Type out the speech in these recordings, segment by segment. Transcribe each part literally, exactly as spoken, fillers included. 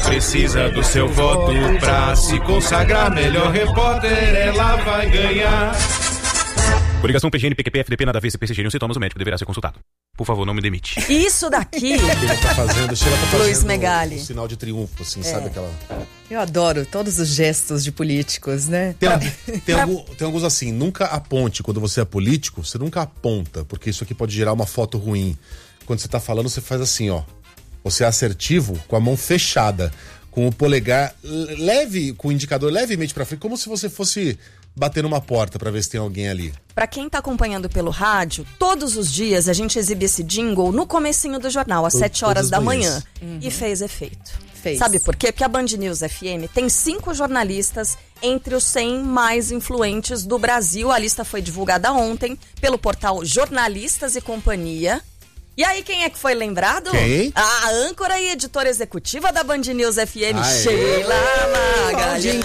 precisa do seu voto pra se consagrar melhor repórter, ela vai ganhar. Coligação P G N, P Q P, F D P, nada a ver, se persistirem os sintomas, o médico deverá ser consultado. Por favor, não me demite. Isso daqui... Ele tá fazendo, Sheila tá fazendo Luiz Megali. um sinal de triunfo, assim, é. Sabe aquela... Eu adoro todos os gestos de políticos, né? Tem, tem, algum, tem alguns assim, nunca aponte, quando você é político, você nunca aponta, porque isso aqui pode gerar uma foto ruim. Quando você tá falando, você faz assim, ó. Você é assertivo com a mão fechada, com o polegar leve, com o indicador levemente pra frente, como se você fosse bater numa porta pra ver se tem alguém ali. Pra quem tá acompanhando pelo rádio, todos os dias a gente exibe esse jingle no comecinho do jornal, às sete horas da manhã. Uhum. E fez efeito. Fez. Sabe por quê? Porque a Band News F M tem cinco jornalistas entre os cem mais influentes do Brasil. A lista foi divulgada ontem pelo portal Jornalistas e Companhia. E aí, quem é que foi lembrado? Quem? A âncora e editora executiva da Band News F M, Aê. Sheila Magalhães.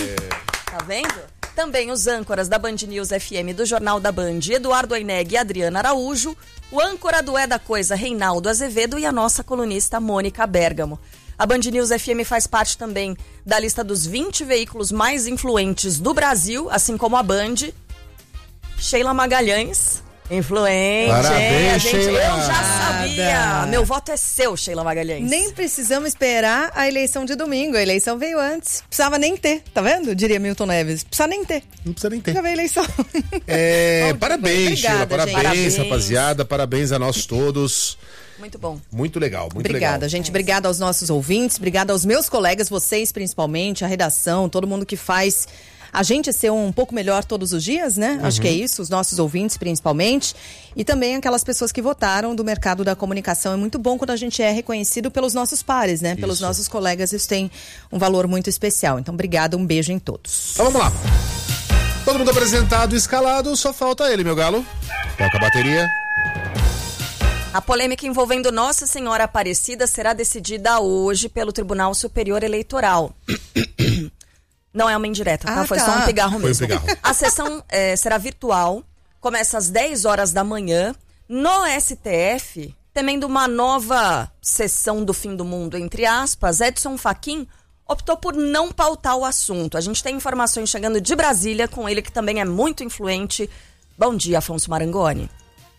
Tá vendo? Também os âncoras da Band News F M do Jornal da Band, Eduardo Aineg e Adriana Araújo, o âncora do É da Coisa, Reinaldo Azevedo, e a nossa colunista Mônica Bergamo. A Band News F M faz parte também da lista dos vinte veículos mais influentes do Brasil, assim como a Band. Sheila Magalhães, influente. Parabéns, a gente, Sheila. Eu já sabia. Meu voto é seu, Sheila Magalhães. Nem precisamos esperar a eleição de domingo. A eleição veio antes. Precisava nem ter, tá vendo? Diria Milton Neves. Precisa nem ter. Não precisa nem ter. Já veio a eleição. É, Bom, parabéns, obrigada, Sheila. Parabéns, parabéns, rapaziada. Parabéns a nós todos. Muito bom. Muito legal, muito Obrigada, legal. gente. Obrigada aos nossos ouvintes. Obrigada aos meus colegas, vocês principalmente, a redação, todo mundo que faz a gente ser um pouco melhor todos os dias, né? Uhum. Acho que é isso, os nossos ouvintes principalmente. E também aquelas pessoas que votaram do mercado da comunicação. É muito bom quando a gente é reconhecido pelos nossos pares, né? Pelos isso. nossos colegas, isso tem um valor muito especial. Então, obrigada, um beijo em todos. Então vamos lá. Todo mundo apresentado, escalado, só falta ele, meu galo. Toca a bateria. A polêmica envolvendo Nossa Senhora Aparecida será decidida hoje pelo Tribunal Superior Eleitoral. Não é uma indireta, tá? Ah, Foi tá. só um pigarro Foi mesmo. um pigarro. A sessão é, será virtual, começa às dez horas da manhã, no S T F, temendo uma nova sessão do fim do mundo, entre aspas. Edson Fachin optou por não pautar o assunto. A gente tem informações chegando de Brasília, com ele que também é muito influente. Bom dia, Afonso Marangoni.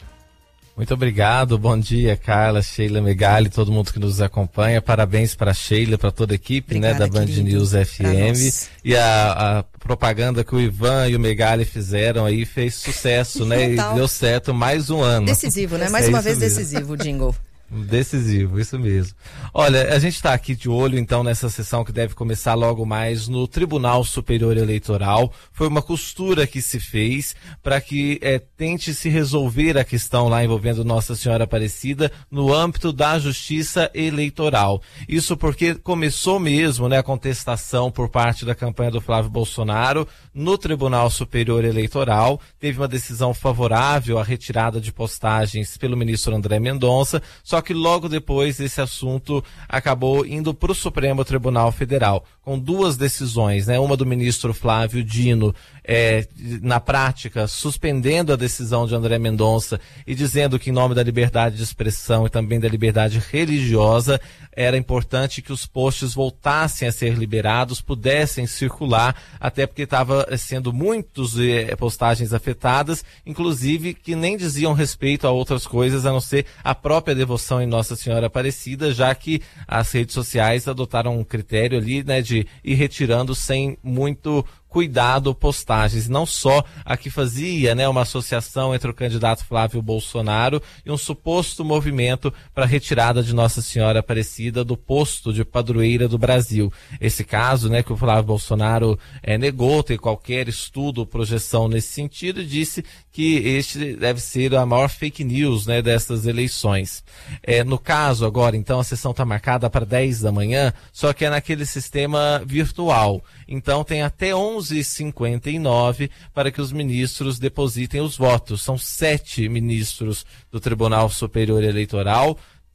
Muito obrigado, bom dia, Carla, Sheila Megali, todo mundo que nos acompanha. Parabéns para a Sheila, para toda a equipe, Obrigada, né, da Band querido. News F M. E a, a propaganda que o Ivan e o Megali fizeram aí fez sucesso, né? Total. E deu certo mais um ano. Decisivo, né? Mais É uma isso vez mesmo. decisivo o jingle. Decisivo, isso mesmo. Olha, a gente está aqui de olho então nessa sessão que deve começar logo mais no Tribunal Superior Eleitoral. Foi uma costura que se fez para que é, tente se resolver a questão lá envolvendo Nossa Senhora Aparecida no âmbito da Justiça Eleitoral. Isso porque começou mesmo, né, a contestação por parte da campanha do Flávio Bolsonaro no Tribunal Superior Eleitoral. Teve uma decisão favorável à retirada de postagens pelo ministro André Mendonça, só Só que logo depois esse assunto acabou indo para o Supremo Tribunal Federal, com duas decisões, né? Uma do ministro Flávio Dino, é, na prática, suspendendo a decisão de André Mendonça e dizendo que em nome da liberdade de expressão e também da liberdade religiosa, era importante que os posts voltassem a ser liberados, pudessem circular, até porque estava sendo muitas eh, postagens afetadas, inclusive que nem diziam respeito a outras coisas, a não ser a própria devoção em Nossa Senhora Aparecida, já que as redes sociais adotaram um critério ali, né, de ir retirando sem muito cuidado postagens, não só a que fazia, né, uma associação entre o candidato Flávio Bolsonaro e um suposto movimento para a retirada de Nossa Senhora Aparecida do posto de padroeira do Brasil. Esse caso, né, que o Flávio Bolsonaro é, negou ter qualquer estudo ou projeção nesse sentido, e disse que este deve ser a maior fake news, né, dessas eleições. É, no caso agora, então, a sessão está marcada para dez da manhã, só que é naquele sistema virtual. Então tem até onze e cinquenta e nove para que os ministros depositem os votos. São sete ministros do Tribunal Superior Eleitoral,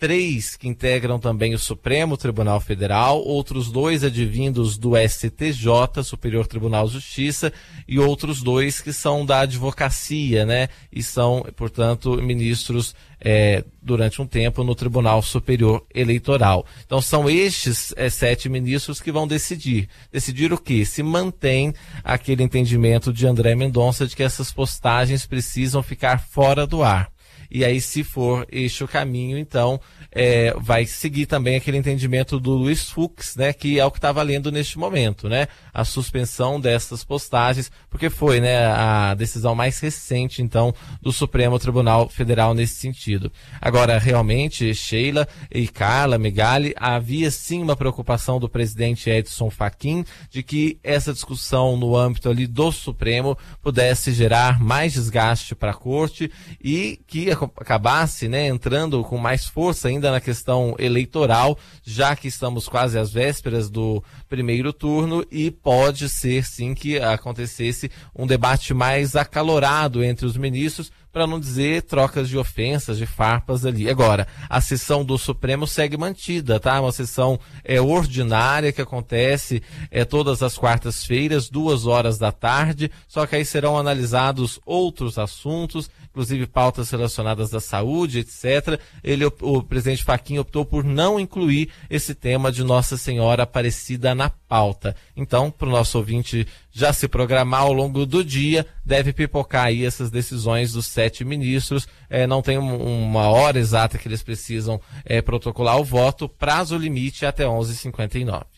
três que integram também o Supremo Tribunal Federal, outros dois advindos do S T J, Superior Tribunal de Justiça, e outros dois que são da advocacia, né? E são, portanto, ministros é, durante um tempo no Tribunal Superior Eleitoral. Então são estes é, sete ministros que vão decidir. Decidir o quê? Se mantém aquele entendimento de André Mendonça de que essas postagens precisam ficar fora do ar. E aí, se for este o caminho, então é, vai seguir também aquele entendimento do Luiz Fux, né, que é o que está valendo neste momento, né, a suspensão dessas postagens, porque foi, né, a decisão mais recente, então, do Supremo Tribunal Federal nesse sentido. Agora, realmente, Sheila e Carla Megali, havia sim uma preocupação do presidente Edson Fachin de que essa discussão no âmbito ali do Supremo pudesse gerar mais desgaste para a Corte e que acabasse, né, entrando com mais força ainda na questão eleitoral, já que estamos quase às vésperas do primeiro turno e pode ser sim que acontecesse um debate mais acalorado entre os ministros, para não dizer trocas de ofensas, de farpas ali. Agora, a sessão do Supremo segue mantida, tá? Uma sessão é, ordinária que acontece é, todas as quartas-feiras, duas horas da tarde, só que aí serão analisados outros assuntos, inclusive pautas relacionadas à saúde, etcétera. Ele, o, o presidente Fachin optou por não incluir esse tema de Nossa Senhora Aparecida na pauta. Então, para o nosso ouvinte já se programar ao longo do dia, deve pipocar aí essas decisões dos sete ministros. É, não tem um, uma hora exata que eles precisam é, protocolar o voto, prazo limite até onze e cinquenta e nove.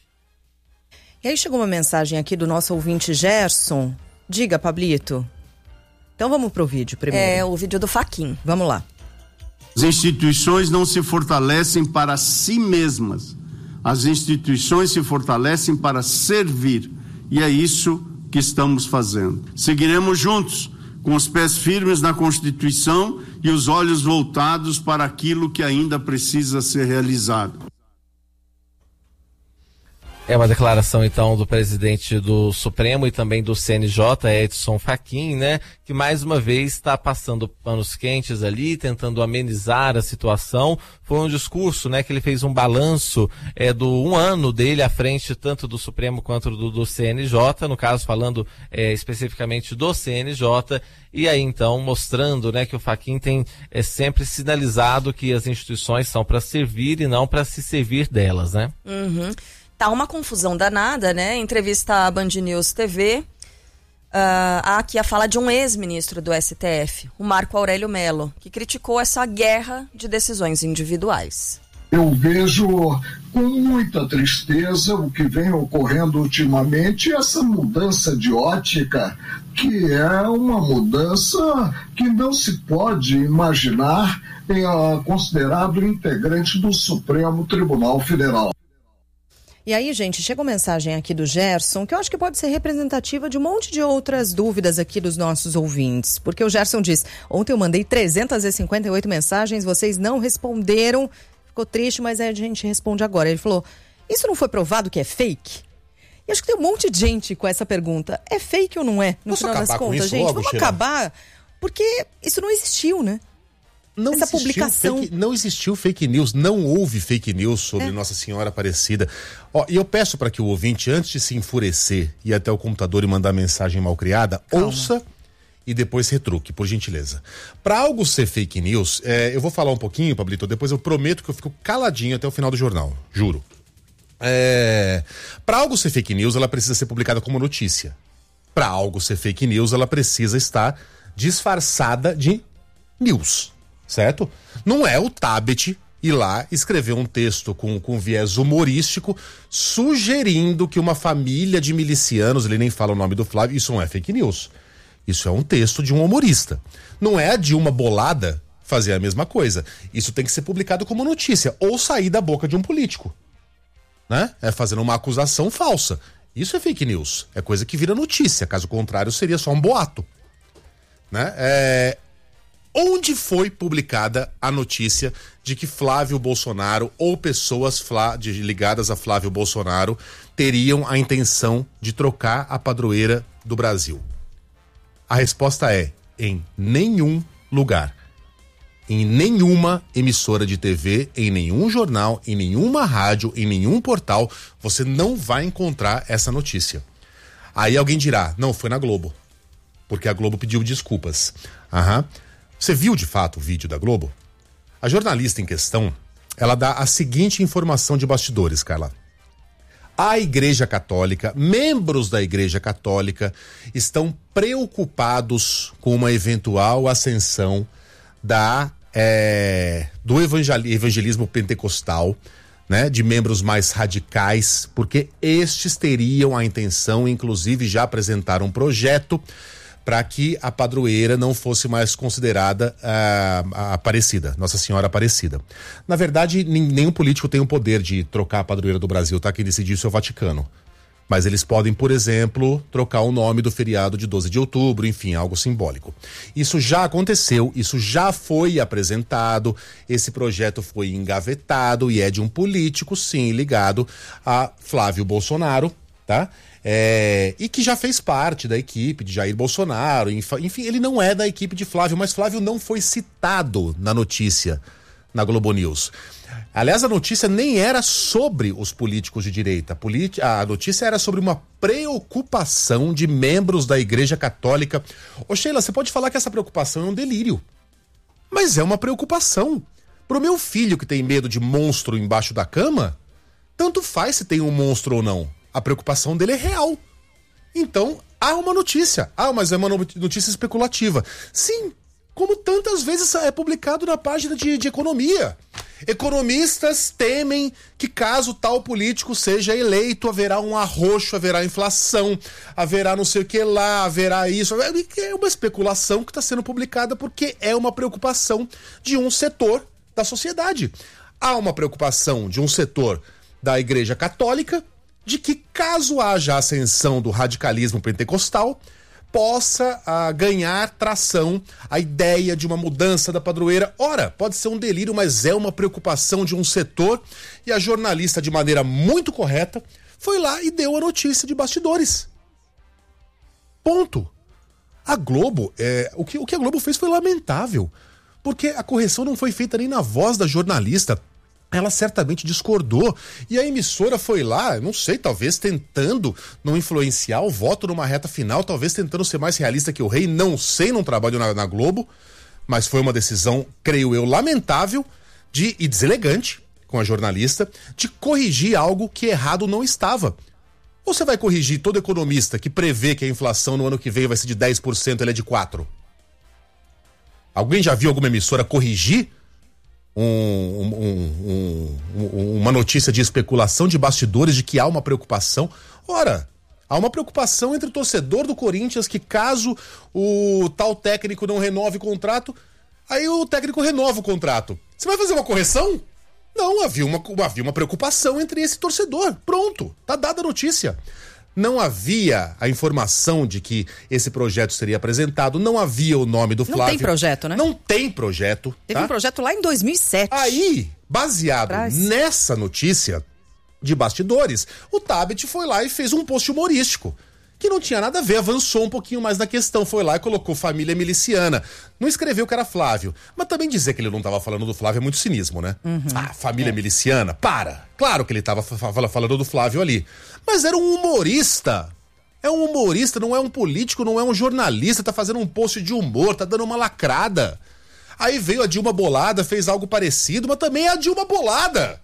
E aí chegou uma mensagem aqui do nosso ouvinte Gerson. Diga, Pablito. Então vamos pro vídeo primeiro. É o vídeo do Fachin. Vamos lá. As instituições não se fortalecem para si mesmas. As instituições se fortalecem para servir. E é isso que estamos fazendo. Seguiremos juntos, com os pés firmes na Constituição e os olhos voltados para aquilo que ainda precisa ser realizado. É uma declaração, então, do presidente do Supremo e também do C N J, Edson Fachin, né, que mais uma vez está passando panos quentes ali, tentando amenizar a situação. Foi um discurso, né, que ele fez um balanço é, do um ano dele à frente, tanto do Supremo quanto do, do C N J, no caso falando é, especificamente do C N J, e aí então mostrando, né, que o Fachin tem é, sempre sinalizado que as instituições são para servir e não para se servir delas, né? Uhum. Tá uma confusão danada, né? Entrevista à Band News T V, uh, há aqui a fala de um ex-ministro do S T F, o Marco Aurélio Mello, que criticou essa guerra de decisões individuais. Eu vejo com muita tristeza o que vem ocorrendo ultimamente, essa mudança de ótica, que é uma mudança que não se pode imaginar em, uh, considerado integrante do Supremo Tribunal Federal. E aí, gente, chega uma mensagem aqui do Gerson, que eu acho que pode ser representativa de um monte de outras dúvidas aqui dos nossos ouvintes. Porque o Gerson diz, ontem eu mandei trezentas e cinquenta e oito mensagens, vocês não responderam, ficou triste, mas a gente responde agora. Ele falou, isso não foi provado que é fake? E acho que tem um monte de gente com essa pergunta, é fake ou não é? No Posso final das contas, isso, gente, logo, vamos Sheila? acabar, porque isso não existiu, né? Não Essa existiu publicação. Fake, não existiu fake news, não houve fake news sobre É. Nossa Senhora Aparecida. Ó, e eu peço para que o ouvinte, antes de se enfurecer e ir até o computador e mandar mensagem mal criada, Calma. ouça e depois retruque, por gentileza. Para algo ser fake news, é, eu vou falar um pouquinho, Pablito, depois eu prometo que eu fico caladinho até o final do jornal, juro. É, para algo ser fake news, ela precisa ser publicada como notícia. Para algo ser fake news, ela precisa estar disfarçada de news. Certo? Não é o Tabet ir lá escrever um texto com, com viés humorístico sugerindo que uma família de milicianos, ele nem fala o nome do Flávio, isso não é fake news. Isso é um texto de um humorista. Não é a Dilma Bolada fazer a mesma coisa. Isso tem que ser publicado como notícia ou sair da boca de um político. Né? É fazendo uma acusação falsa. Isso é fake news. É coisa que vira notícia. Caso contrário, seria só um boato. Né? É... Onde foi publicada a notícia de que Flávio Bolsonaro ou pessoas Flá, de, ligadas a Flávio Bolsonaro teriam a intenção de trocar a padroeira do Brasil? A resposta é: em nenhum lugar. em nenhuma emissora de T V, em nenhum jornal, em nenhuma rádio, em nenhum portal, você não vai encontrar essa notícia. Aí alguém dirá, não, foi na Globo, porque a Globo pediu desculpas. Aham. Você viu de fato o vídeo da Globo? A jornalista em questão, ela dá a seguinte informação de bastidores, Carla. A Igreja Católica, membros da Igreja Católica, estão preocupados com uma eventual ascensão da, é, do evangelismo pentecostal, né, de membros mais radicais, porque estes teriam a intenção, inclusive já apresentaram um projeto para que a padroeira não fosse mais considerada uh, a Aparecida, Nossa Senhora Aparecida. Na verdade, nenhum político tem o poder de trocar a padroeira do Brasil, tá? Quem decidiu isso é o Vaticano. Mas eles podem, por exemplo, trocar o nome do feriado de doze de outubro, enfim, algo simbólico. Isso já aconteceu, isso já foi apresentado, esse projeto foi engavetado e é de um político, sim, ligado a Flávio Bolsonaro, tá? É, e que já fez parte da equipe de Jair Bolsonaro, enfim, ele não é da equipe de Flávio, mas Flávio não foi citado na notícia, na Globo News. Aliás, a notícia nem era sobre os políticos de direita, a notícia era sobre uma preocupação de membros da Igreja Católica. Ô Sheila, você pode falar que essa preocupação é um delírio, mas é uma preocupação. Pro meu filho que tem medo de monstro embaixo da cama, tanto faz se tem um monstro ou não. A preocupação dele é real. Então, há uma notícia. Ah, mas é uma notícia especulativa. Sim, como tantas vezes é publicado na página de, de economia. Economistas temem que caso tal político seja eleito, haverá um arroxo, haverá inflação, haverá não sei o que lá, haverá isso. É uma especulação que está sendo publicada porque é uma preocupação de um setor da sociedade. Há uma preocupação de um setor da Igreja Católica de que, caso haja ascensão do radicalismo pentecostal, possa ah, ganhar tração a ideia de uma mudança da padroeira. Ora, pode ser um delírio, mas é uma preocupação de um setor, e a jornalista, de maneira muito correta, foi lá e deu a notícia de bastidores. Ponto. A Globo, é, o, que, o que a Globo fez foi lamentável, porque a correção não foi feita nem na voz da jornalista. Ela certamente discordou e a emissora foi lá, não sei, talvez tentando não influenciar o voto numa reta final, talvez tentando ser mais realista que o rei, não sei, não trabalho na, na Globo, mas foi uma decisão, creio eu, lamentável de, e deselegante com a jornalista, de corrigir algo que errado não estava. Ou você vai corrigir todo economista que prevê que a inflação no ano que vem vai ser de dez por cento, ela é de quatro por cento? Alguém já viu alguma emissora corrigir Um, um, um, uma notícia de especulação de bastidores de que há uma preocupação? Ora, há uma preocupação entre o torcedor do Corinthians que, caso o tal técnico não renove o contrato, aí o técnico renova o contrato. Você vai fazer uma correção? Não, havia uma, havia uma preocupação entre esse torcedor. Pronto, tá dada a notícia. Não havia a informação de que esse projeto seria apresentado, não havia o nome do Flávio. Não tem projeto, né? Não tem projeto. Teve tá? um projeto lá em dois mil e sete. Aí, baseado Traz. nessa notícia de bastidores, o Tabet foi lá e fez um post humorístico, que não tinha nada a ver, avançou um pouquinho mais na questão, foi lá e colocou família miliciana. Não escreveu que era Flávio, mas também dizer que ele não estava falando do Flávio é muito cinismo, né? Uhum. Ah, família é. miliciana, para! Claro que ele estava falando do Flávio ali, mas era um humorista. É um humorista, não é um político, não é um jornalista, tá fazendo um post de humor, tá dando uma lacrada. Aí veio a Dilma Bolada, fez algo parecido, mas também é a Dilma Bolada.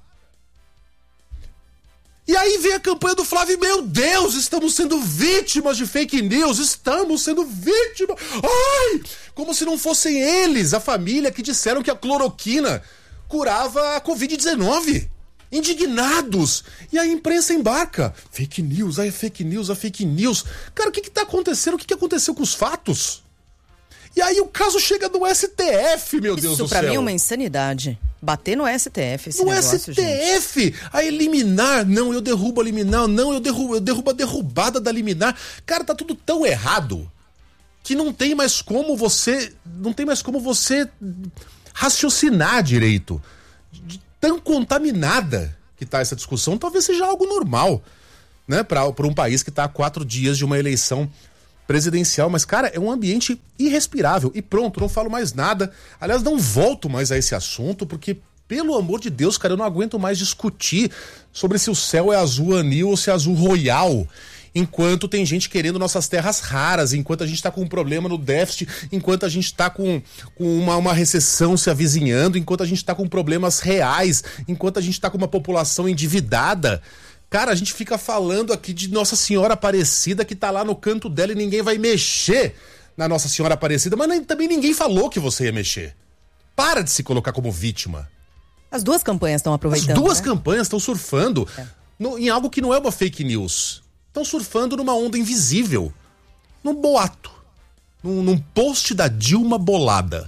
E aí vem a campanha do Flávio, meu Deus, estamos sendo vítimas de fake news, estamos sendo vítimas. Ai, como se não fossem eles, a família, que disseram que a cloroquina curava a covid dezenove. Indignados. E a imprensa embarca. Fake news, ai, fake news, a fake news. Cara, o que que tá acontecendo? O que que aconteceu com os fatos? E aí o caso chega no S T F, meu Deus do céu. Isso pra mim é uma insanidade. Bater no S T F esse no negócio, S T F, gente. A eliminar, não, eu derrubo a liminar, não, eu derrubo, eu derrubo a derrubada da liminar. Cara, tá tudo tão errado que não tem mais como você, não tem mais como você raciocinar direito. De tão contaminada que tá essa discussão, talvez seja algo normal, né, para um país que tá a quatro dias de uma eleição presidencial, mas, cara, é um ambiente irrespirável. E pronto, não falo mais nada. Aliás, não volto mais a esse assunto, porque, pelo amor de Deus, cara, eu não aguento mais discutir sobre se o céu é azul anil ou se é azul royal. Enquanto tem gente querendo nossas terras raras, enquanto a gente está com um problema no déficit, enquanto a gente está com, com uma, uma recessão se avizinhando, enquanto a gente está com problemas reais, enquanto a gente está com uma população endividada. Cara, a gente fica falando aqui de Nossa Senhora Aparecida que tá lá no canto dela e ninguém vai mexer na Nossa Senhora Aparecida, mas nem, também ninguém falou que você ia mexer. Para de se colocar como vítima. As duas campanhas estão aproveitando. As duas né? campanhas estão surfando é. no, em algo que não é uma fake news. Estão surfando numa onda invisível. Num boato. Num, num post da Dilma bolada.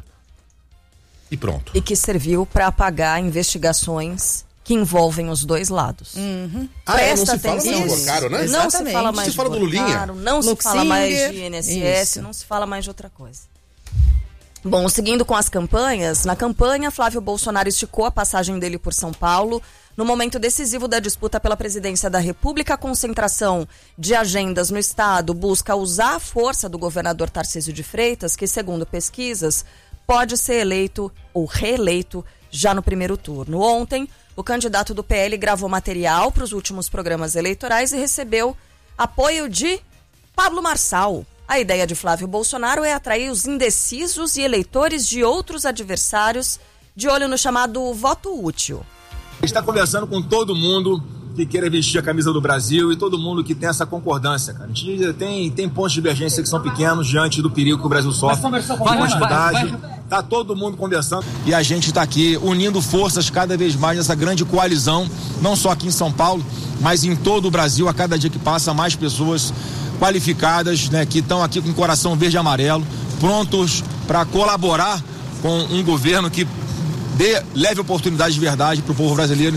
E pronto. E que serviu para apagar investigações que envolvem os dois lados. Uhum. Ah, é, não se fala mais de Bocaro, né? Não se fala mais se fala de do Lulinha. Bocaro, não se fala mais de I N S S, não se fala mais de outra coisa. Bom, seguindo com as campanhas, na campanha, Flávio Bolsonaro esticou a passagem dele por São Paulo. No momento decisivo da disputa pela presidência da República, a concentração de agendas no estado busca usar a força do governador Tarcísio de Freitas, que, segundo pesquisas, pode ser eleito ou reeleito já no primeiro turno. Ontem, o candidato do P L gravou material para os últimos programas eleitorais e recebeu apoio de Pablo Marçal. A ideia de Flávio Bolsonaro é atrair os indecisos e eleitores de outros adversários de olho no chamado voto útil. A gente está conversando com todo mundo que queira vestir a camisa do Brasil e todo mundo que tem essa concordância, cara. A gente tem, tem pontos de divergência que são pequenos diante do perigo que o Brasil sofre. Com quantidade, tá todo mundo conversando. E a gente está aqui unindo forças cada vez mais nessa grande coalizão, não só aqui em São Paulo, mas em todo o Brasil. A cada dia que passa, mais pessoas qualificadas, né, que estão aqui com o coração verde e amarelo, prontos para colaborar com um governo que dê, leve oportunidade de verdade para o povo brasileiro.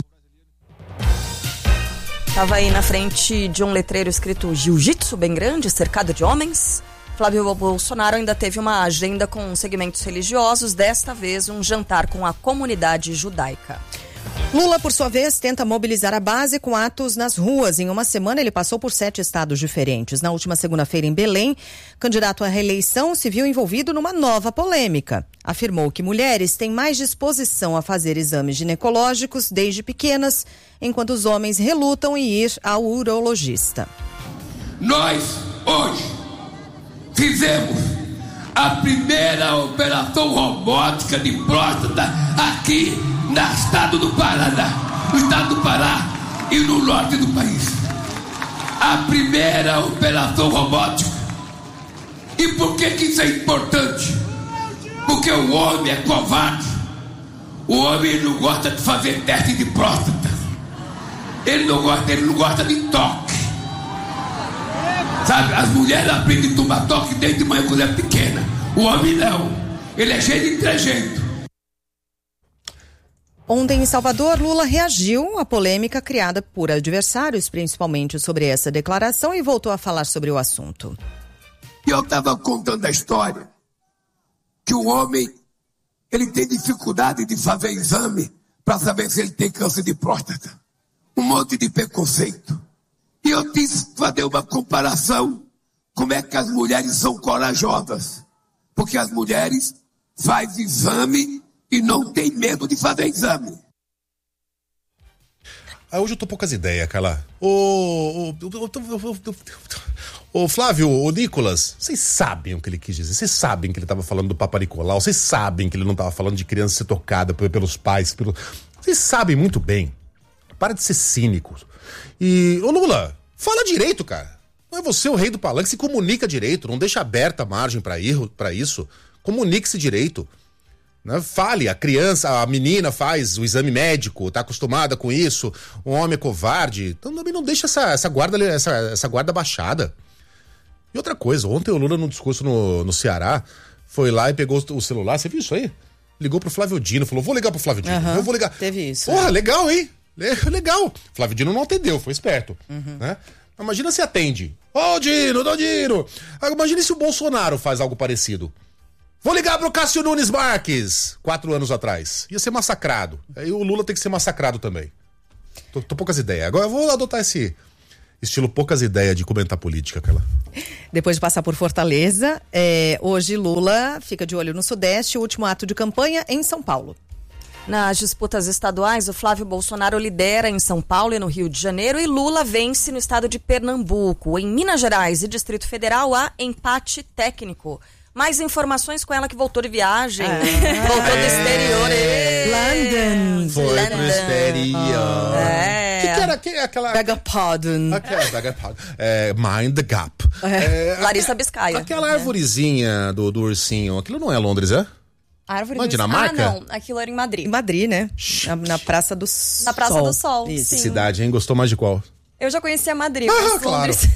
Estava aí na frente de um letreiro escrito Jiu-Jitsu bem grande, cercado de homens. Flávio Bolsonaro ainda teve uma agenda com segmentos religiosos, desta vez um jantar com a comunidade judaica. Lula, por sua vez, tenta mobilizar a base com atos nas ruas. Em uma semana, ele passou por sete estados diferentes. Na última segunda-feira, em Belém, candidato à reeleição se viu envolvido numa nova polêmica. Afirmou que mulheres têm mais disposição a fazer exames ginecológicos desde pequenas, enquanto os homens relutam em ir ao urologista. Nós, hoje, fizemos a primeira operação robótica de próstata aqui no estado do Paraná, no estado do Pará e no norte do país. A primeira operação robótica. E por que que isso é importante? Porque o homem é covarde. O homem não gosta de fazer teste de próstata. Ele não gosta, ele não gosta de toque. Sabe, as mulheres aprendem a tomar toque desde manhã quando é pequena. O homem não. Ele é cheio de trejeito. Ontem em Salvador, Lula reagiu à polêmica criada por adversários, principalmente sobre essa declaração, e voltou a falar sobre o assunto. Eu estava contando a história que o homem ele tem dificuldade de fazer exame para saber se ele tem câncer de próstata. Um monte de preconceito. E eu quis fazer uma comparação como é que as mulheres são corajosas. Porque as mulheres fazem exame e não tem medo de fazer exame. Ah, hoje eu tô poucas ideias, Carla. Ô, ô, ô, Flávio, ô Nicolas, vocês sabem o que ele quis dizer. Vocês sabem que ele tava falando do Papa Nicolau. Vocês sabem que ele não tava falando de criança ser tocada pelos pais. Pelo... Vocês sabem muito bem. Para de ser cínico. E, ô Lula, fala direito, cara. Não é você o rei do palanque, se comunica direito. Não deixa aberta a margem pra erro, pra isso. Comunique-se direito. Né? Fale, a criança, a menina faz o exame médico, tá acostumada com isso, o homem é covarde, então também não deixa essa, essa, guarda, essa, essa guarda baixada. E outra coisa, ontem o Lula, num discurso no, no Ceará, foi lá e pegou o celular, você viu isso aí? Ligou pro Flávio Dino, falou, vou ligar pro Flávio Dino, uhum, eu vou ligar. Teve isso. Porra, é. legal, hein? Legal. Flávio Dino não atendeu, foi esperto. Uhum. Né? Imagina se atende. Ô, oh, Dino, ô, Dino. Imagina se o Bolsonaro faz algo parecido. Vou ligar pro Cássio Nunes Marques, quatro anos atrás. Ia ser massacrado. Aí o Lula tem que ser massacrado também. Tô, tô poucas ideias. Agora eu vou adotar esse, estilo poucas ideias de comentar política, aquela. Depois de passar por Fortaleza, é, hoje Lula fica de olho no Sudeste, o último ato de campanha em São Paulo. Nas disputas estaduais, o Flávio Bolsonaro lidera em São Paulo e no Rio de Janeiro e Lula vence no estado de Pernambuco. Em Minas Gerais e Distrito Federal há empate técnico. Mais informações com ela que voltou de viagem. Ah, voltou é. do exterior. London. Foi London. pro exterior. É. Que que era que, aquela... Bagapodon. Aquela, Bagapodon. É, Mind the Gap. É. É, Larissa Biscaia. Aquela árvorezinha do, do ursinho, aquilo não é Londres, é? Árvore não é Dinamarca? Ah, não. Aquilo era em Madrid. Em Madrid, né? Na, na Praça do Sol. Na Praça do Sol, Isso. sim. Cidade, hein? Gostou mais de qual? Eu já conhecia Madrid, Ah, mas claro. Londres...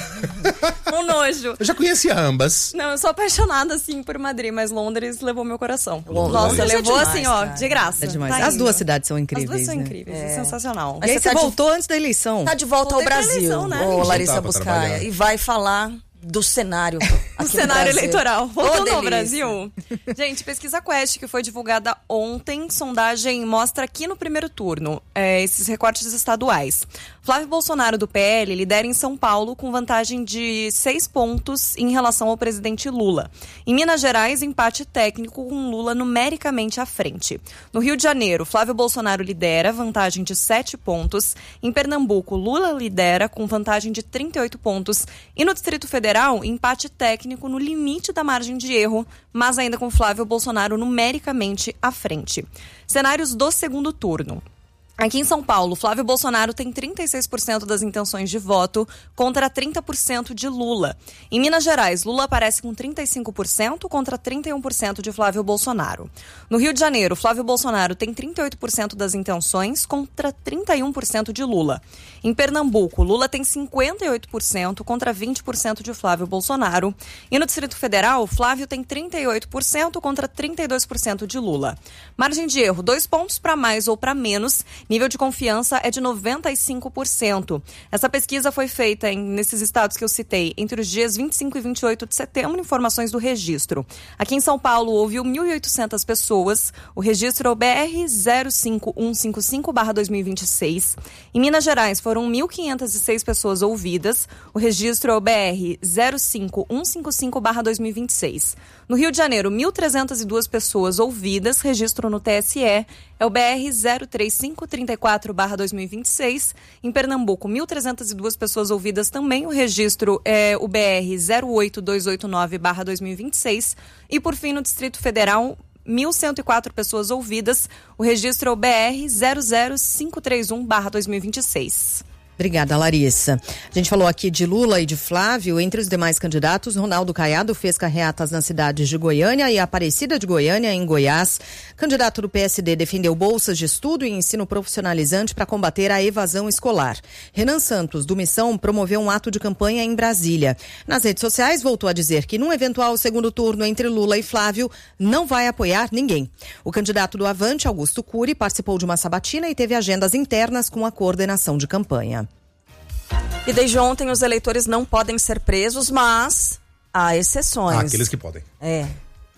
um nojo. Eu já conhecia ambas. Não, eu sou apaixonada, assim, por Madrid, mas Londres levou meu coração. Londres. Nossa, Londres levou, é demais, assim, ó, cara. de graça. É demais. Tá As indo. duas cidades são incríveis. As duas são né? incríveis, é, é sensacional. E aí você tá voltou de... antes da eleição. Tá de volta Voltei ao Brasil, eleição, né? ô Larissa Voltar pra Buscaia. trabalhar. E vai falar do cenário. O cenário eleitoral. Voltando ao delícia. Brasil. Gente, pesquisa Quest que foi divulgada ontem, sondagem mostra aqui no primeiro turno é, esses recortes estaduais. Flávio Bolsonaro, do P L, lidera em São Paulo com vantagem de seis pontos em relação ao presidente Lula. Em Minas Gerais, empate técnico com Lula numericamente à frente. No Rio de Janeiro, Flávio Bolsonaro lidera, vantagem de sete pontos. Em Pernambuco, Lula lidera com vantagem de trinta e oito pontos. E no Distrito Federal, empate técnico no limite da margem de erro, mas ainda com Flávio Bolsonaro numericamente à frente. Cenários do segundo turno. Aqui em São Paulo, Flávio Bolsonaro tem trinta e seis por cento das intenções de voto contra trinta por cento de Lula. Em Minas Gerais, Lula aparece com trinta e cinco por cento contra trinta e um por cento de Flávio Bolsonaro. No Rio de Janeiro, Flávio Bolsonaro tem trinta e oito por cento das intenções contra trinta e um por cento de Lula. Em Pernambuco, Lula tem cinquenta e oito por cento contra vinte por cento de Flávio Bolsonaro. E no Distrito Federal, Flávio tem trinta e oito por cento contra trinta e dois por cento de Lula. Margem de erro, dois pontos para mais ou para menos. Nível de confiança é de noventa e cinco por cento. Essa pesquisa foi feita em, nesses estados que eu citei entre os dias vinte e cinco e vinte e oito de setembro, informações do registro. Aqui em São Paulo, ouviu mil e oitocentas pessoas. O registro é o B R zero cinco um cinco cinco barra dois mil e vinte e seis. Em Minas Gerais, foram mil quinhentas e seis pessoas ouvidas. O registro é o B R zero cinco um cinco cinco barra dois mil e vinte e seis. No Rio de Janeiro, mil trezentas e duas pessoas ouvidas. Registro no T S E é o B R zero três cinco três quatro barra dois mil e vinte e seis. Em Pernambuco, mil trezentas e duas pessoas ouvidas também. O registro é o B R zero oito dois oito nove barra dois mil e vinte e seis. E por fim, no Distrito Federal, mil cento e quatro pessoas ouvidas. O registro é o B R zero zero cinco três um barra dois mil e vinte e seis. Obrigada, Larissa. A gente falou aqui de Lula e de Flávio. Entre os demais candidatos, Ronaldo Caiado fez carreatas nas cidades de Goiânia e Aparecida de Goiânia, em Goiás. Candidato do P S D defendeu bolsas de estudo e ensino profissionalizante para combater a evasão escolar. Renan Santos, do Missão, promoveu um ato de campanha em Brasília. Nas redes sociais, voltou a dizer que num eventual segundo turno entre Lula e Flávio, não vai apoiar ninguém. O candidato do Avante, Augusto Cury, participou de uma sabatina e teve agendas internas com a coordenação de campanha. E desde ontem os eleitores não podem ser presos, mas há exceções. Ah, aqueles que podem. É.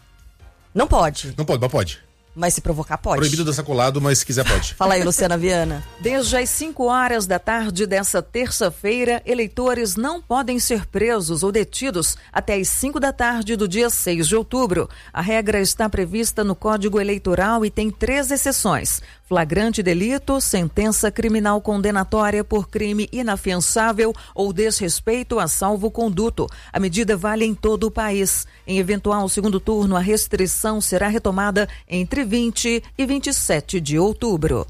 Não pode. Não pode, mas pode. Mas se provocar, pode. Proibido dançar colado, mas se quiser pode. Fala aí, Luciana Viana. Desde as cinco horas da tarde dessa terça-feira, eleitores não podem ser presos ou detidos até as cinco da tarde do dia seis de outubro. A regra está prevista no Código Eleitoral e tem três exceções: flagrante delito, sentença criminal condenatória por crime inafiançável ou desrespeito a salvo-conduto. A medida vale em todo o país. Em eventual segundo turno, a restrição será retomada entre vinte e vinte e sete de outubro.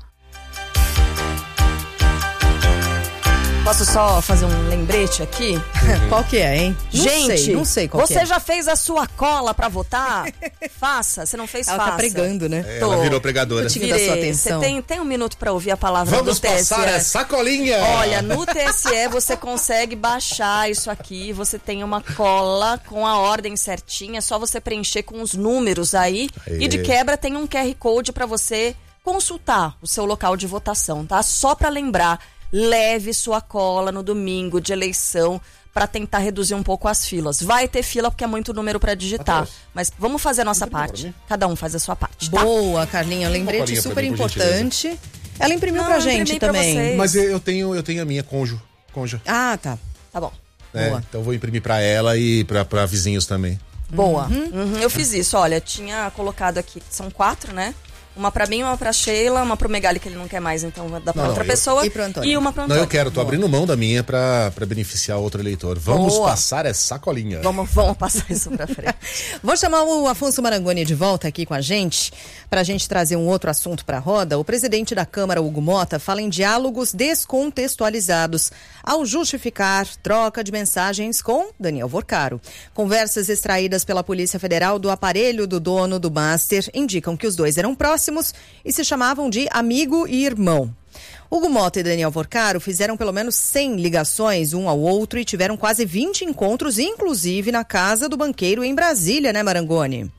Posso só fazer um lembrete aqui? Uhum. Qual que é, hein? Não Gente, sei, não sei qual você que é. já fez a sua cola pra votar? Faça. Se não fez, Ela faça. tá pregando, né? É, ela virou pregadora. Eu tive da sua atenção. Você tem, tem um minuto pra ouvir a palavra Vamos do T S E. passar essa colinha! Olha, no T S E você consegue baixar isso aqui. Você tem uma cola com a ordem certinha. É só você preencher com os números aí. Aê. E de quebra tem um Q R Code pra você consultar o seu local de votação, tá? Só pra lembrar. Leve sua cola no domingo de eleição para tentar reduzir um pouco as filas. Vai ter fila porque é muito número para digitar, mas vamos fazer a nossa parte. Cada um faz a sua parte, tá? Boa, Carlinha, lembrete super mim, importante. Ela imprimiu Não, pra eu gente imprimi pra também. vocês. Mas eu tenho, eu tenho a minha cônjuge. Conja. Ah, tá. Tá bom. É, então eu vou imprimir pra ela e pra, pra vizinhos também. Boa. Uhum. Uhum, eu fiz isso, olha, tinha colocado aqui, são quatro, né? Uma pra mim, uma pra Sheila, uma pro Megali, que ele não quer mais, então vai dar pra não, outra não, pessoa. Eu... E, pro Antônio. E uma pro Antônio. Não, eu quero, tô Boa. abrindo mão da minha pra, pra beneficiar outro eleitor. Vamos Boa. passar essa sacolinha. Vamos, vamos passar isso pra frente. Vou chamar o Afonso Marangoni de volta aqui com a gente, pra gente trazer um outro assunto pra roda. O presidente da Câmara, Hugo Mota, fala em diálogos descontextualizados ao justificar troca de mensagens com Daniel Vorcaro. Conversas extraídas pela Polícia Federal do aparelho do dono do Master indicam que os dois eram próximos e se chamavam de amigo e irmão. Hugo Mota e Daniel Vorcaro fizeram pelo menos cem ligações um ao outro e tiveram quase vinte encontros, inclusive na casa do banqueiro em Brasília, né, Marangoni?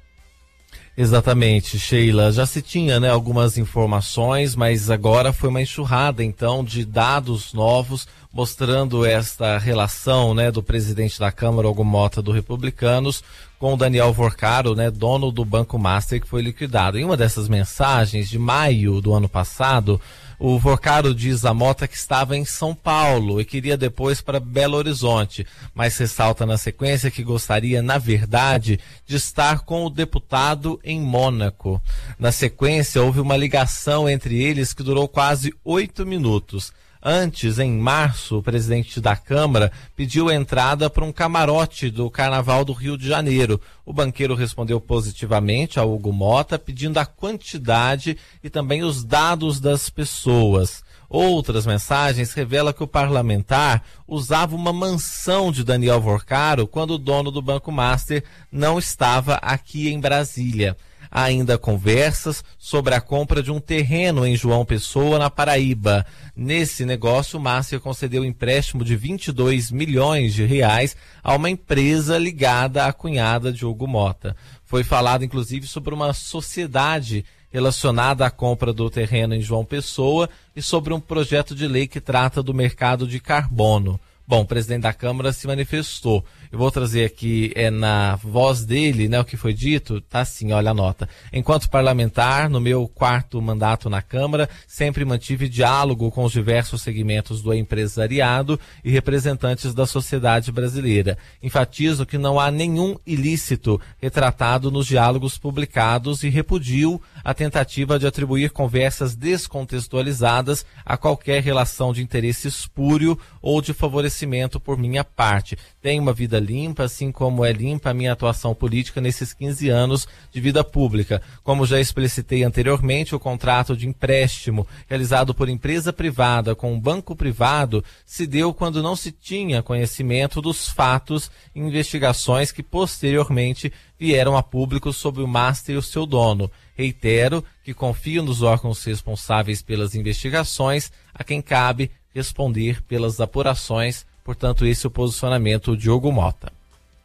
Exatamente, Sheila. Já se tinha, né, algumas informações, mas agora foi uma enxurrada, então, de dados novos mostrando esta relação, né, do presidente da Câmara, Hugo Mota, do Republicanos, com o Daniel Vorcaro, né, dono do Banco Master, que foi liquidado. Em uma dessas mensagens, de maio do ano passado, o Vorcaro diz a Mota que estava em São Paulo e queria depois para Belo Horizonte, mas ressalta na sequência que gostaria, na verdade, de estar com o deputado em Mônaco. Na sequência, houve uma ligação entre eles que durou quase oito minutos. Antes, em março, o presidente da Câmara pediu entrada para um camarote do Carnaval do Rio de Janeiro. O banqueiro respondeu positivamente ao Hugo Mota, pedindo a quantidade e também os dados das pessoas. Outras mensagens revelam que o parlamentar usava uma mansão de Daniel Vorcaro quando o dono do Banco Master não estava aqui em Brasília. Há ainda conversas sobre a compra de um terreno em João Pessoa, na Paraíba. Nesse negócio, o Master concedeu um empréstimo de vinte e dois milhões de reais a uma empresa ligada à cunhada de Hugo Mota. Foi falado, inclusive, sobre uma sociedade relacionada à compra do terreno em João Pessoa e sobre um projeto de lei que trata do mercado de carbono. Bom, o presidente da Câmara se manifestou. Eu vou trazer aqui é, na voz dele, né, o que foi dito. Tá assim, olha a nota. Enquanto parlamentar, no meu quarto mandato na Câmara, sempre mantive diálogo com os diversos segmentos do empresariado e representantes da sociedade brasileira. Enfatizo que não há nenhum ilícito retratado nos diálogos publicados e repudio a tentativa de atribuir conversas descontextualizadas a qualquer relação de interesse espúrio ou de favorecimento por minha parte. Tenho uma vida limpa, assim como é limpa a minha atuação política nesses quinze anos de vida pública. Como já explicitei anteriormente, o contrato de empréstimo realizado por empresa privada com um banco privado se deu quando não se tinha conhecimento dos fatos e investigações que posteriormente vieram a público sobre o Master e o seu dono. Reitero que confio nos órgãos responsáveis pelas investigações, a quem cabe responder pelas apurações. Portanto, esse é o posicionamento de Hugo Mota.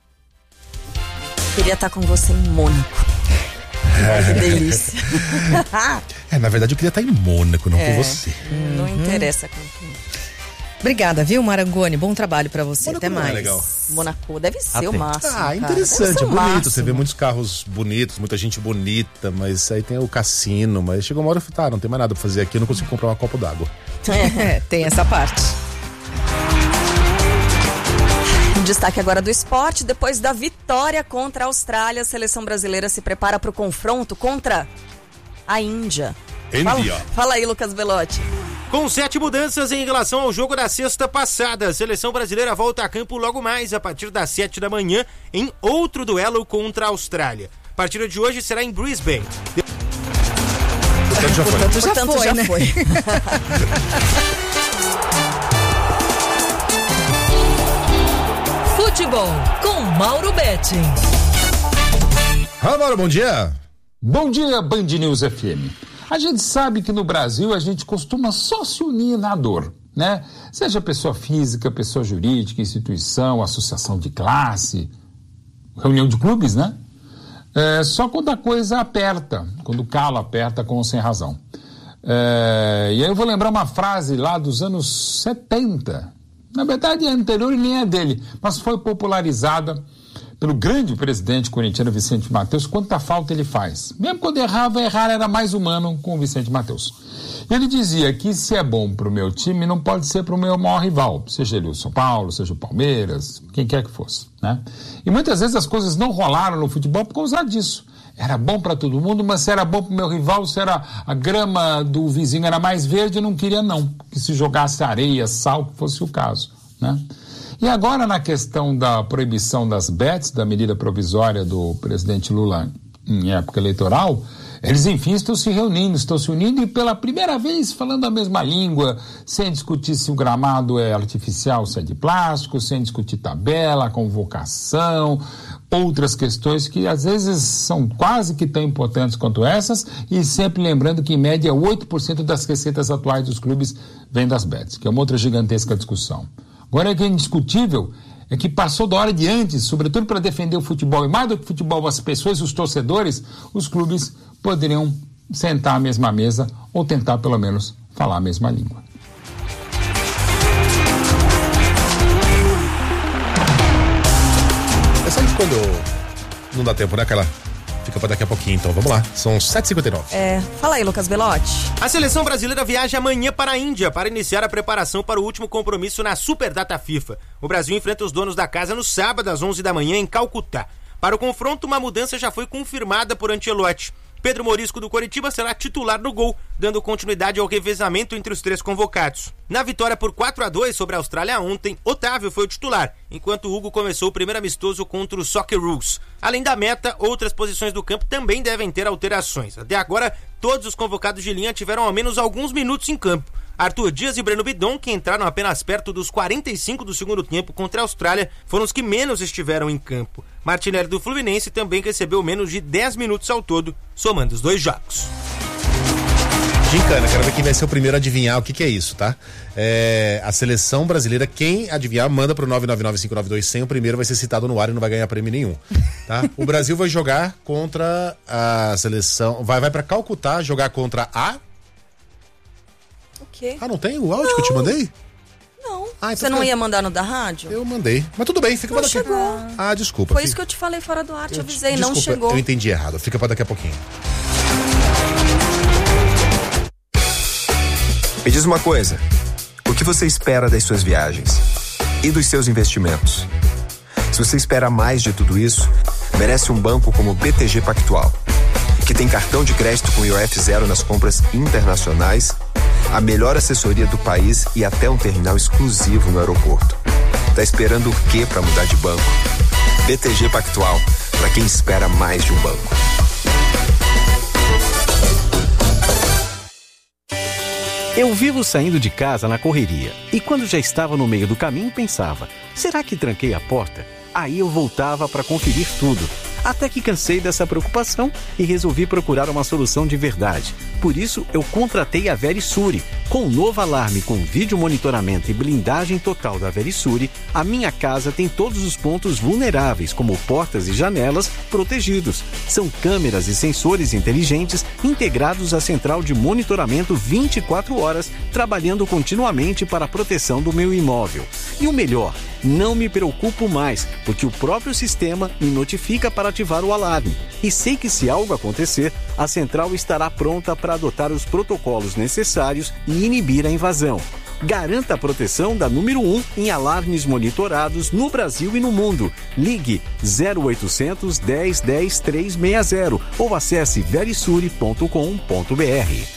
Queria estar com você em Mônaco. É. Que delícia. É, na verdade eu queria estar em Mônaco, não é. com você. Não uhum. interessa com quem. Obrigada, viu, Marangoni? Bom trabalho pra você. Mônaco até mais. É legal. Mônaco deve ser Até. o máximo. Ah, interessante, é bonito. Máximo. Você vê muitos carros bonitos, muita gente bonita, mas aí tem o cassino. Mas chegou uma hora e falei, tá, não tem mais nada pra fazer aqui, eu não consigo comprar uma copa d'água. É, tem essa parte. Destaque agora do esporte. Depois da vitória contra a Austrália, a seleção brasileira se prepara para o confronto contra a Índia. Índia. Fala, fala aí, Lucas Belotti. Com sete mudanças em relação ao jogo da sexta passada, a seleção brasileira volta a campo logo mais a partir das sete da manhã em outro duelo contra a Austrália. A partida de hoje será em Brisbane. Portanto já foi. Portanto, já Portanto, foi, já né? foi. Futebol com Mauro Betting. Ah, Mauro, bom dia. Bom dia, Band News F M. A gente sabe que no Brasil a gente costuma só se unir na dor, né? Seja pessoa física, pessoa jurídica, instituição, associação de classe, reunião de clubes, né? É, só quando a coisa aperta, quando o calo aperta com ou sem razão. É, e aí eu vou lembrar uma frase lá dos anos setenta. Na verdade é anterior e nem é dele, mas foi popularizada pelo grande presidente corintiano Vicente Matheus, quanta falta ele faz. Mesmo quando errava, errar era mais humano com o Vicente Matheus. Ele dizia que se é bom para o meu time, não pode ser para o meu maior rival, seja ele o São Paulo, seja o Palmeiras, quem quer que fosse, né? E muitas vezes as coisas não rolaram no futebol por causa disso. Era bom para todo mundo, mas se era bom para o meu rival, se era a grama do vizinho era mais verde, eu não queria não, que se jogasse areia, sal, que fosse o caso, né? E agora na questão da proibição das bets, da medida provisória do presidente Lula em época eleitoral, eles enfim estão se reunindo, estão se unindo e pela primeira vez falando a mesma língua, sem discutir se o gramado é artificial, se é de plástico, sem discutir tabela, convocação, outras questões que às vezes são quase que tão importantes quanto essas, e sempre lembrando que em média oito por cento das receitas atuais dos clubes vêm das bets, que é uma outra gigantesca discussão. Agora, o que é indiscutível é que passou da hora de antes, sobretudo para defender o futebol, e mais do que o futebol, as pessoas, os torcedores, os clubes poderiam sentar à mesma mesa ou tentar pelo menos falar a mesma língua. É só que quando não dá tempo, né, aquela... Fica para daqui a pouquinho, então vamos lá. São sete e cinquenta e nove. É, fala aí, Lucas Belotti. A seleção brasileira viaja amanhã para a Índia para iniciar a preparação para o último compromisso na Superdata FIFA. O Brasil enfrenta os donos da casa no sábado às onze da manhã em Calcutá. Para o confronto, uma mudança já foi confirmada por Ancelotti. Pedro Morisco do Coritiba será titular no gol, dando continuidade ao revezamento entre os três convocados. Na vitória por quatro a dois sobre a Austrália ontem, Otávio foi o titular, enquanto Hugo começou o primeiro amistoso contra o Socceroos. Além da meta, outras posições do campo também devem ter alterações. Até agora, todos os convocados de linha tiveram ao menos alguns minutos em campo. Arthur Dias e Breno Bidon, que entraram apenas perto dos quarenta e cinco do segundo tempo contra a Austrália, foram os que menos estiveram em campo. Martinelli do Fluminense também recebeu menos de dez minutos ao todo, somando os dois jogos. Gincana, quero ver quem vai ser o primeiro a adivinhar o que, que é isso, tá? É, a seleção brasileira, quem adivinhar, manda pro nove nove nove cinco nove dois zero zero, o primeiro vai ser citado no ar e não vai ganhar prêmio nenhum, tá? O Brasil vai jogar contra a seleção, vai, vai pra Calcutá jogar contra a... O quê? Ah, não tem o áudio não. que eu te mandei? Não. Ah, então Você não ia mandar no da rádio? Eu mandei. Mas tudo bem, fica não pra daqui. chegou. Ah, desculpa. Foi fica... isso que eu te falei fora do ar, te eu avisei, desculpa, não chegou. Eu entendi errado, fica pra daqui a pouquinho. Me diz uma coisa, o que você espera das suas viagens? E dos seus investimentos? Se você espera mais de tudo isso, merece um banco como o B T G Pactual, que tem cartão de crédito com I O F zero nas compras internacionais, a melhor assessoria do país e até um terminal exclusivo no aeroporto. Tá esperando o quê para mudar de banco? B T G Pactual, para quem espera mais de um banco. Eu vivo saindo de casa na correria e quando já estava no meio do caminho pensava, será que tranquei a porta? Aí eu voltava para conferir tudo. Até que cansei dessa preocupação e resolvi procurar uma solução de verdade. Por isso, eu contratei a Verisure. Com o novo alarme com vídeo monitoramento e blindagem total da Verisure, a minha casa tem todos os pontos vulneráveis, como portas e janelas, protegidos. São câmeras e sensores inteligentes integrados à central de monitoramento vinte e quatro horas, trabalhando continuamente para a proteção do meu imóvel. E o melhor, não me preocupo mais, porque o próprio sistema me notifica para ativar o alarme. E sei que se algo acontecer, a central estará pronta para adotar os protocolos necessários e inibir a invasão. Garanta a proteção da número um em alarmes monitorados no Brasil e no mundo. Ligue zero oitocentos, dez, dez, trezentos e sessenta ou acesse verisure ponto com ponto br.